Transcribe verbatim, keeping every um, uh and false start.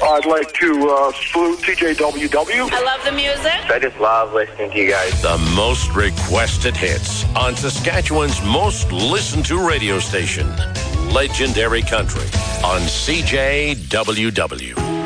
I'd like to uh, salute T J W W. I love the music. I just love listening to you guys. The most requested hits on Saskatchewan's most listened to radio station, Legendary Country, on C J W W.